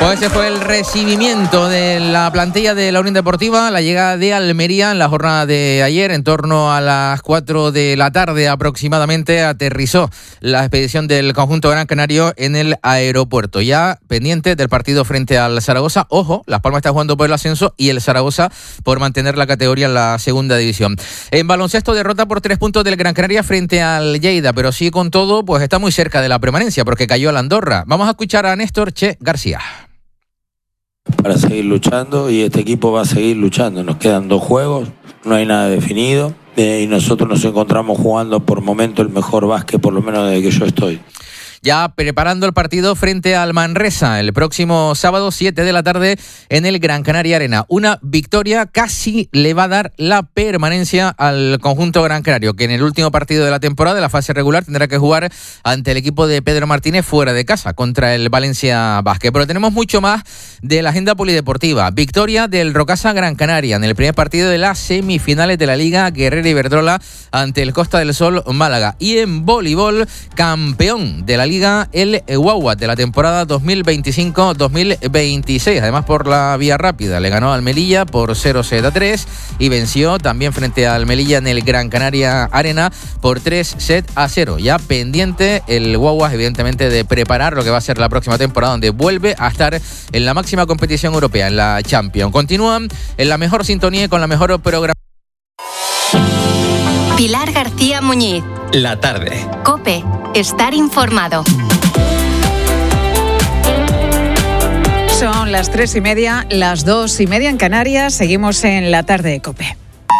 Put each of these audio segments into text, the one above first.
Pues ese fue el recibimiento de la plantilla de la Unión Deportiva, la llegada de Almería en la jornada de ayer. En torno a las 4 de la tarde aproximadamente aterrizó la expedición del conjunto gran canario en el aeropuerto, ya pendiente del partido frente al Zaragoza. Ojo, Las Palmas está jugando por el ascenso y el Zaragoza por mantener la categoría en la segunda división. En baloncesto, derrota por 3 puntos del Gran Canaria frente al Lleida, pero sí con todo, pues está muy cerca de la permanencia porque cayó al Andorra. Vamos a escuchar a Néstor Che García. Para seguir luchando, y este equipo va a seguir luchando. Nos quedan 2 juegos, no hay nada definido, y nosotros nos encontramos jugando por momento el mejor básquet, por lo menos desde que yo estoy. Ya preparando el partido frente al Manresa el próximo sábado 7 de la tarde en el Gran Canaria Arena. Una victoria casi le va a dar la permanencia al conjunto gran canario, que en el último partido de la temporada de la fase regular tendrá que jugar ante el equipo de Pedro Martínez fuera de casa contra el Valencia Basket. Pero tenemos mucho más de la agenda polideportiva. Victoria del Rocasa Gran Canaria en el primer partido de las semifinales de la Liga Guerrera Iberdrola ante el Costa del Sol Málaga. Y en voleibol, campeón de la Liga el Guagua de la temporada 2025-2026, además por la vía rápida. Le ganó al Melilla por 0-3 y venció también frente al Melilla en el Gran Canaria Arena por 3-0. Ya pendiente el Guagua, evidentemente, de preparar lo que va a ser la próxima temporada, donde vuelve a estar en la máxima competición europea, en la Champions. Continúan en la mejor sintonía y con la mejor programación. Pilar García Muñiz. La tarde. COPE. Estar informado. Son las 3:30, las 2:30 en Canarias. Seguimos en la tarde de COPE.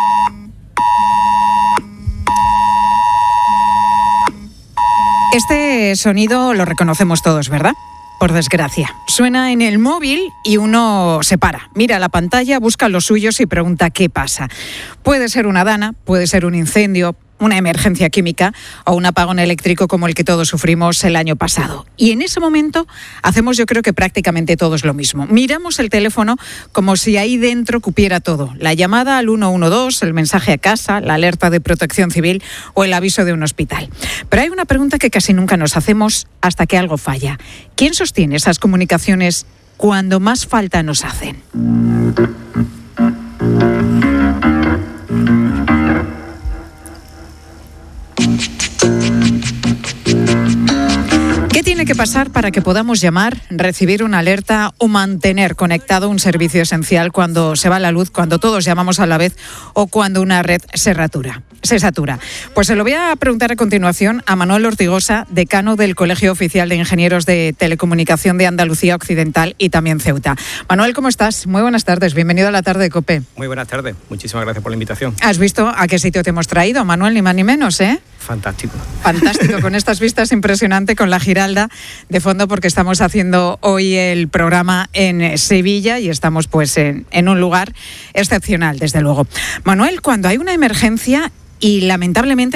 Este sonido lo reconocemos todos, ¿verdad? Por desgracia. Suena en el móvil y uno se para, mira la pantalla, busca los suyos y pregunta qué pasa. Puede ser una dana, puede ser un incendio, una emergencia química o un apagón eléctrico como el que todos sufrimos el año pasado. Y en ese momento hacemos, yo creo que prácticamente todos lo mismo. Miramos el teléfono como si ahí dentro cupiera todo. La llamada al 112, el mensaje a casa, la alerta de protección civil o el aviso de un hospital. Pero hay una pregunta que casi nunca nos hacemos hasta que algo falla. ¿Quién sostiene esas comunicaciones cuando más falta nos hacen? ¿Qué tiene que pasar para que podamos llamar, recibir una alerta o mantener conectado un servicio esencial cuando se va la luz, cuando todos llamamos a la vez o cuando una red se satura? Pues se lo voy a preguntar a continuación a Manuel Ortigosa, decano del Colegio Oficial de Ingenieros de Telecomunicación de Andalucía Occidental y también Ceuta. Manuel, ¿cómo estás? Muy buenas tardes, bienvenido a la tarde de COPE. Muy buenas tardes, muchísimas gracias por la invitación. ¿Has visto a qué sitio te hemos traído, Manuel? Ni más ni menos, ¿eh? Fantástico, con estas vistas impresionante, con la Giralda de fondo, porque estamos haciendo hoy el programa en Sevilla y estamos pues en un lugar excepcional, desde luego. Manuel, cuando hay una emergencia y lamentablemente